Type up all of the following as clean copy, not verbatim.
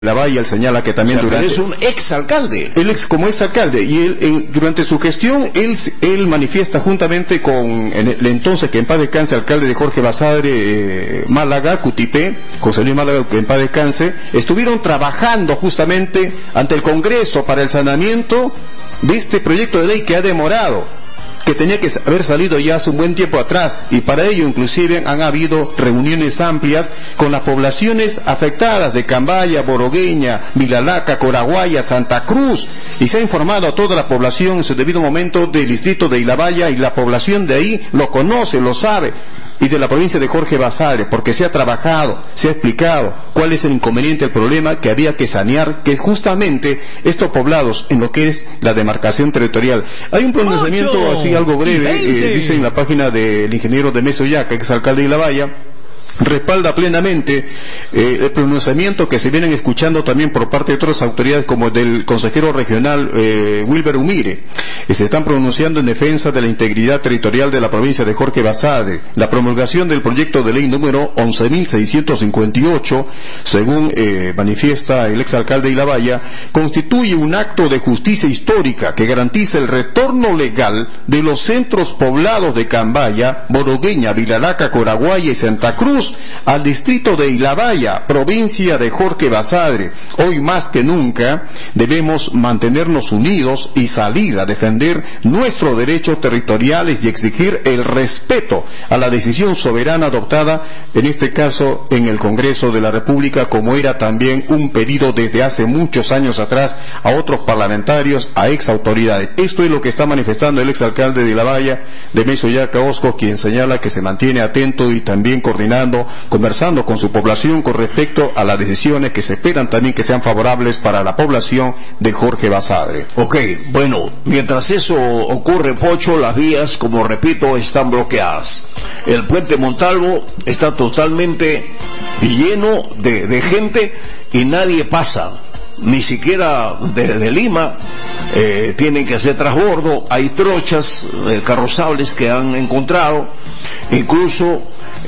Lavalle, él señala que también durante... es un exalcalde. Como exalcalde, y él durante su gestión, él manifiesta juntamente con el entonces, que en paz descanse, alcalde de Jorge Basadre, Málaga, Cutipé, José Luis Málaga, que en paz descanse, estuvieron trabajando justamente ante el Congreso para el saneamiento de este proyecto de ley que ha demorado, que tenía que haber salido ya hace un buen tiempo atrás, y para ello inclusive han habido reuniones amplias con las poblaciones afectadas de Cambaya, Borogueña, Vilalaca, Coraguaya, Santa Cruz, y se ha informado a toda la población en su debido momento del distrito de Ilabaya, y la población de ahí lo conoce, lo sabe, y de la provincia de Jorge Basadre, porque se ha trabajado, se ha explicado cuál es el inconveniente, el problema que había que sanear, que es justamente estos poblados en lo que es la demarcación territorial. Hay un pronunciamiento así algo breve, dice en la página del ingeniero Demetrio Yaca, ex alcalde de Ilabaya, respalda plenamente el pronunciamiento que se vienen escuchando también por parte de otras autoridades, como del consejero regional Wilber Humire, que se están pronunciando en defensa de la integridad territorial de la provincia de Jorge Basadre. La promulgación del proyecto de ley número 11.658, según manifiesta el exalcalde de Ilabaya, constituye un acto de justicia histórica que garantiza el retorno legal de los centros poblados de Cambaya, Borogueña, Vilalaca, Coraguaya y Santa Cruz al distrito de Ilabaya, provincia de Jorge Basadre. Hoy más que nunca debemos mantenernos unidos y salir a defender nuestros derechos territoriales y exigir el respeto a la decisión soberana adoptada, en este caso en el Congreso de la República, como era también un pedido desde hace muchos años atrás a otros parlamentarios, a ex autoridades. Esto es lo que está manifestando el exalcalde de Ilabaya, Demetrio Yaca Osco, quien señala que se mantiene atento y también coordinando, conversando con su población con respecto a las decisiones que se esperan también que sean favorables para la población de Jorge Basadre. Ok, bueno, mientras eso ocurre, Pocho, las vías, como repito, están bloqueadas. El puente Montalvo está totalmente lleno de gente y nadie pasa, ni siquiera de Lima. Tienen que hacer transbordo, hay trochas carrozables que han encontrado, incluso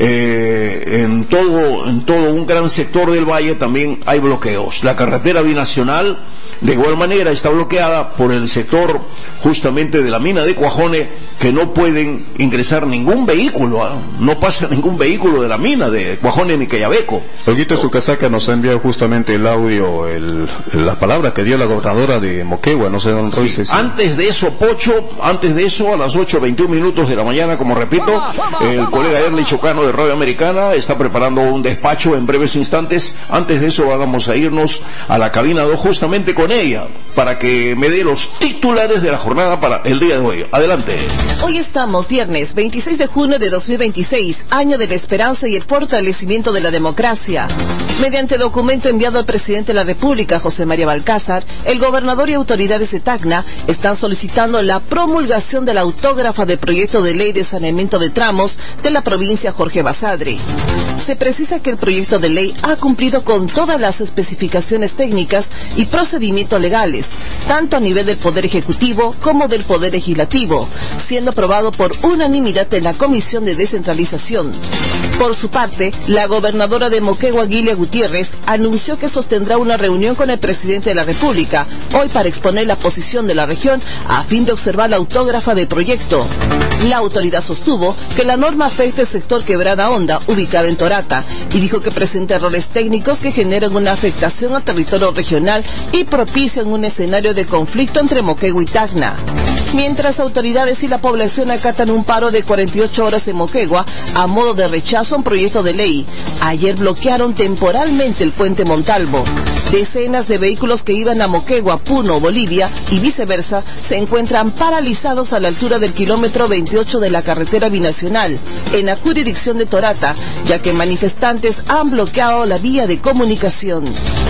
en todo un gran sector del valle también hay bloqueos. La carretera binacional de igual manera está bloqueada por el sector justamente de la mina de Cuajone, que no pueden ingresar ningún vehículo, no pasa ningún vehículo de la mina de Cuajone ni Cayabeco. Olguita Sucasaca nos ha enviado justamente el audio, las palabras que dio la gobernadora de Moquegua, no sé dónde sí. Antes de eso, Pocho, antes de eso, a las 8:21 de la mañana, como repito, el colega Erly Chocano de Radio Americana está preparando un despacho en breves instantes. Antes de eso vamos a irnos a la cabina 2 justamente con ella, para que me dé los titulares de la jornada para el día de hoy. Adelante. Hoy estamos viernes 26 de junio de 2026, año de la esperanza y el fortalecimiento de la democracia. Mediante documento enviado al presidente de la República, José María Balcázar, el gobernador y autoridades de Tacna están solicitando la promulgación de la autógrafa del proyecto de ley de saneamiento de tramos de la provincia Jorge Basadre. Se precisa que el proyecto de ley ha cumplido con todas las especificaciones técnicas y procedimientos legales, tanto a nivel del Poder Ejecutivo como del Poder Legislativo, siendo aprobado por unanimidad en la Comisión de Descentralización. Por su parte, la gobernadora de Moquegua, Guilia Gutiérrez, anunció que sostendrá una reunión con el presidente de la República, hoy para exponer la posición de la región a fin de observar la autógrafa del proyecto. La autoridad sostuvo que la norma afecta el sector Quebrada Honda, ubicada en Torata, y dijo que presenta errores técnicos que generan una afectación al territorio regional y propician un escenario de conflicto entre Moquegua y Tacna. Mientras autoridades y la población acatan un paro de 48 horas en Moquegua a modo de rechazo a un proyecto de ley, ayer bloquearon temporalmente el puente Montalvo. Decenas de vehículos que iban a Moquegua, Puno, Bolivia y viceversa se encuentran paralizados a la altura del kilómetro 28 de la carretera binacional, en la jurisdicción de Torata, ya que manifestantes han bloqueado la vía de comunicación.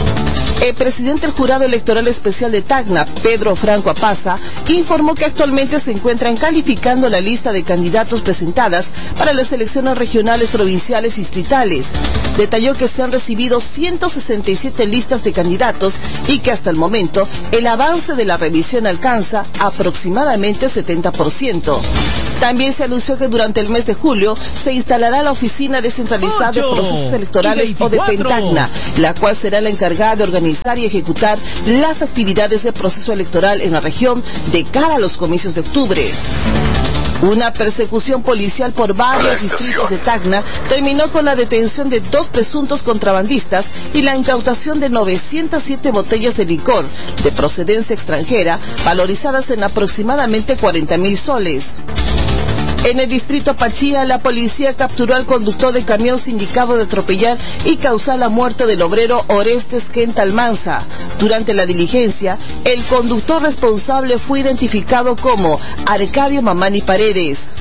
El presidente del Jurado Electoral Especial de Tacna, Pedro Franco Apaza, informó que actualmente se encuentran calificando la lista de candidatos presentadas para las elecciones regionales, provinciales y distritales. Detalló que se han recibido 167 listas de candidatos y que hasta el momento el avance de la revisión alcanza aproximadamente 70%. También se anunció que durante el mes de julio se instalará la Oficina Descentralizada de Procesos Electorales o de Pentagna, la cual será la encargada de organizar y ejecutar las actividades de proceso electoral en la región de cara a los comicios de octubre. Una persecución policial por varios distritos de Tacna terminó con la detención de 2 presuntos contrabandistas y la incautación de 907 botellas de licor de procedencia extranjera, valorizadas en aproximadamente 40.000 soles. En el distrito Pachía, la policía capturó al conductor del camión sindicado de atropellar y causar la muerte del obrero Orestes Kent Almanza. Durante la diligencia, el conductor responsable fue identificado como Arcadio Mamani Paredes.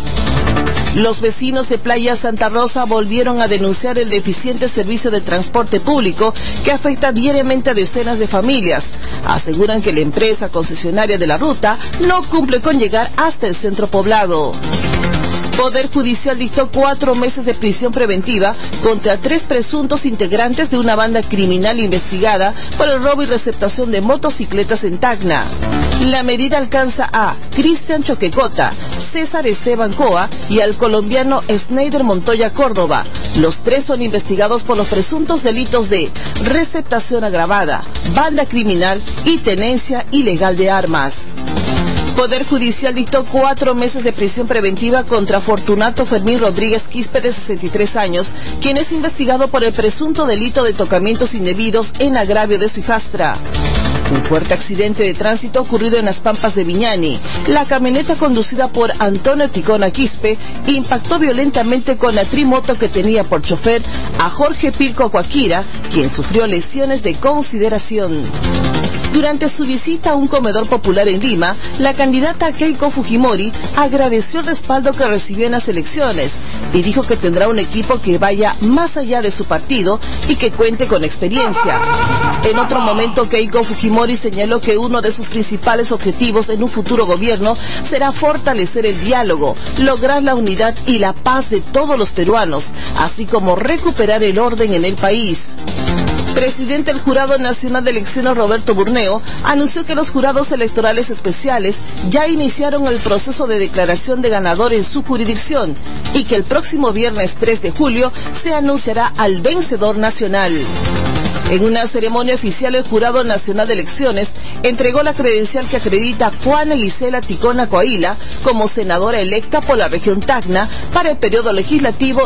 Los vecinos de Playa Santa Rosa volvieron a denunciar el deficiente servicio de transporte público que afecta diariamente a decenas de familias. Aseguran que la empresa concesionaria de la ruta no cumple con llegar hasta el centro poblado. Poder Judicial dictó 4 meses de prisión preventiva contra 3 presuntos integrantes de una banda criminal investigada por el robo y receptación de motocicletas en Tacna. La medida alcanza a Cristian Choquecota, César Esteban Coa y al colombiano Sneider Montoya Córdoba. Los 3 son investigados por los presuntos delitos de receptación agravada, banda criminal y tenencia ilegal de armas. Poder Judicial dictó 4 meses de prisión preventiva contra Fortunato Fermín Rodríguez Quispe, de 63 años, quien es investigado por el presunto delito de tocamientos indebidos en agravio de su hijastra. Un fuerte accidente de tránsito ocurrido en las Pampas de Viñani. La camioneta conducida por Antonio Ticona Quispe impactó violentamente con la trimoto que tenía por chofer a Jorge Pilco Coaquira, quien sufrió lesiones de consideración. Durante su visita a un comedor popular en Lima, la candidata Keiko Fujimori agradeció el respaldo que recibió en las elecciones y dijo que tendrá un equipo que vaya más allá de su partido y que cuente con experiencia. En otro momento, Keiko Fujimori señaló que uno de sus principales objetivos en un futuro gobierno será fortalecer el diálogo, lograr la unidad y la paz de todos los peruanos, así como recuperar el orden en el país. Presidente del Jurado Nacional de Elecciones, Roberto Burneo, anunció que los jurados electorales especiales ya iniciaron el proceso de declaración de ganador en su jurisdicción y que el próximo viernes 3 de julio se anunciará al vencedor nacional. En una ceremonia oficial, el Jurado Nacional de Elecciones entregó la credencial que acredita a Juana Elisela Ticona Coahuila como senadora electa por la región Tacna para el periodo legislativo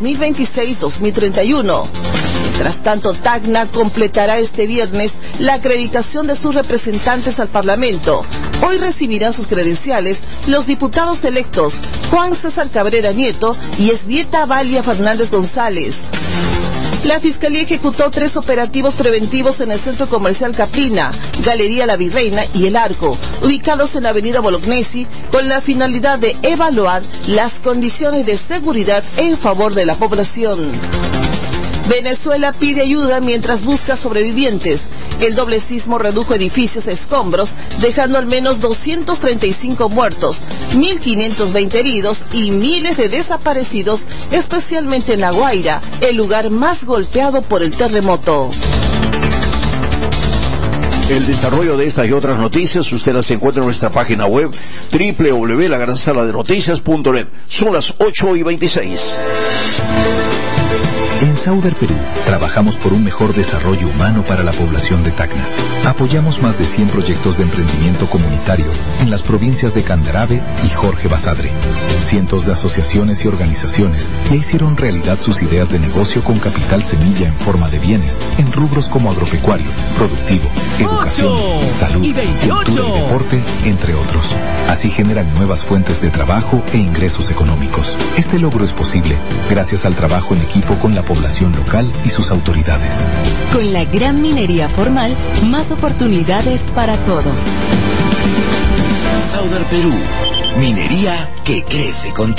2026-2031. Mientras tanto, Tacna completará este viernes la acreditación de sus representantes al Parlamento. Hoy recibirán sus credenciales los diputados electos Juan César Cabrera Nieto y Esbieta Valia Fernández González. La Fiscalía ejecutó 3 operativos preventivos en el Centro Comercial Caprina, Galería La Virreina y El Arco, ubicados en la Avenida Bolognesi, con la finalidad de evaluar las condiciones de seguridad en favor de la población. Venezuela pide ayuda mientras busca sobrevivientes. El doble sismo redujo edificios a escombros, dejando al menos 235 muertos, 1.520 heridos y miles de desaparecidos, especialmente en La Guaira, el lugar más golpeado por el terremoto. El desarrollo de estas y otras noticias usted las encuentra en nuestra página web www.lagransaladenoTicias.net. Son las 8:26. En Sauder Perú, trabajamos por un mejor desarrollo humano para la población de Tacna. Apoyamos más de 100 proyectos de emprendimiento comunitario en las provincias de Candarave y Jorge Basadre. Cientos de asociaciones y organizaciones ya hicieron realidad sus ideas de negocio con capital semilla en forma de bienes en rubros como agropecuario, productivo, educación, salud, cultura y deporte, entre otros. Así generan nuevas fuentes de trabajo e ingresos económicos. Este logro es posible gracias al trabajo en equipo con la población local y sus autoridades. Con la gran minería formal, más oportunidades para todos. Sauder Perú, minería que crece contigo.